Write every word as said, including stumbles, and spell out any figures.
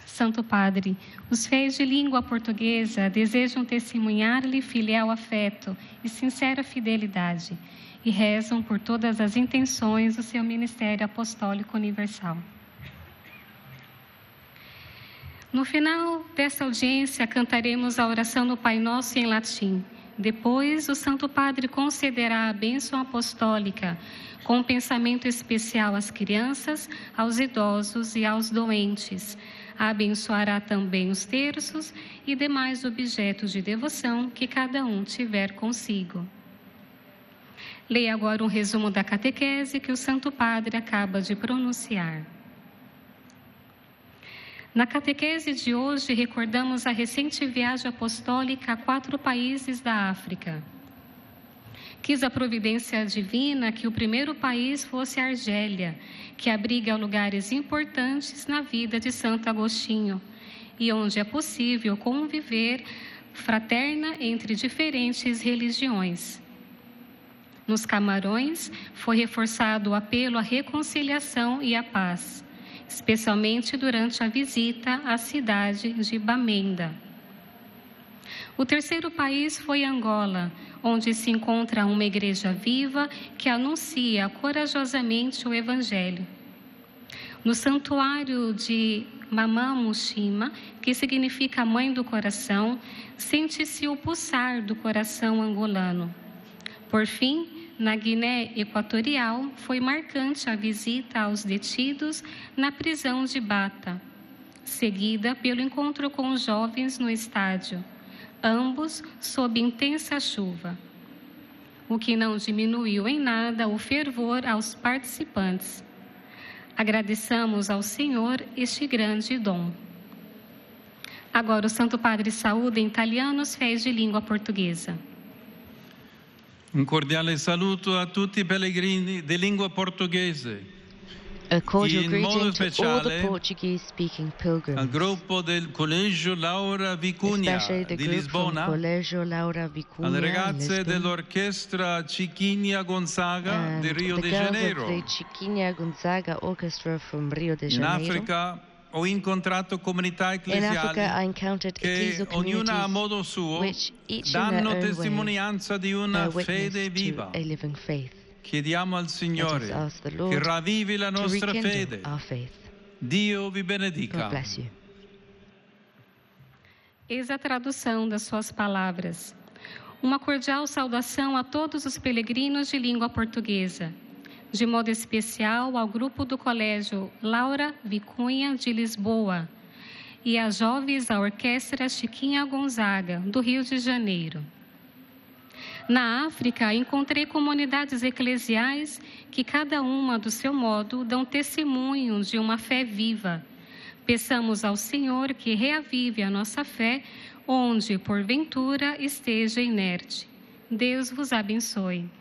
Santo Padre, os fiéis de língua portuguesa desejam testemunhar-lhe filial afeto e sincera fidelidade e rezam por todas as intenções do seu ministério apostólico universal. No final desta audiência, cantaremos a oração do Pai Nosso em latim. Depois, o Santo Padre concederá a bênção apostólica com um pensamento especial às crianças, aos idosos e aos doentes. Abençoará também os terços e demais objetos de devoção que cada um tiver consigo. Leia agora um resumo da catequese que o Santo Padre acaba de pronunciar. Na catequese de hoje, recordamos a recente viagem apostólica a quatro países da África. Quis a providência divina que o primeiro país fosse a Argélia, que abriga lugares importantes na vida de Santo Agostinho e onde é possível conviver fraterna entre diferentes religiões. Nos Camarões, foi reforçado o apelo à reconciliação e à paz, especialmente durante a visita à cidade de Bamenda. O terceiro país foi Angola, onde se encontra uma igreja viva que anuncia corajosamente o Evangelho. No santuário de Mamã Mushima, que significa Mãe do Coração, sente-se o pulsar do coração angolano. Por fim, na Guiné Equatorial, foi marcante a visita aos detidos na prisão de Bata, seguida pelo encontro com os jovens no estádio, ambos sob intensa chuva, o que não diminuiu em nada o fervor aos participantes. Agradeçamos ao Senhor este grande dom. Agora o Santo Padre saúda em italiano os fiéis de língua portuguesa. Un cordiale saluto a tutti i pellegrini di lingua portoghese. A cordial In modo greeting to all the speciale Portuguese-speaking pilgrims, al gruppo del Collegio Laura Vicuña especially the di group from Lisbona, Collegio Laura Vicuña alle in ragazze Lisbon, dell'orchestra Chiquinha Gonzaga and di Rio the de girls Janeiro. of the Chiquinha Gonzaga Orchestra from Rio de In Janeiro. Africa ho incontrato comunità In Africa, I ecclesiali encountered che ecclesial ognuna a communities modo suo which each in danno their own way testimonianza di bear una witness fede to viva. a living faith. Chiediamo al Signore Let us ask the che Lord ravvivi la to nostra rekindle fede. our faith. Dio vi God benedica. bless you. Eis a tradução das suas palavras. Uma cordial saudação a todos os peregrinos de língua portuguesa, de modo especial ao grupo do Colégio Laura Vicuña de Lisboa e às jovens da Orquestra Chiquinha Gonzaga, do Rio de Janeiro. Na África, encontrei comunidades eclesiais que, cada uma do seu modo, dão testemunho de uma fé viva. Peçamos ao Senhor que reavive a nossa fé, onde, porventura, esteja inerte. Deus vos abençoe.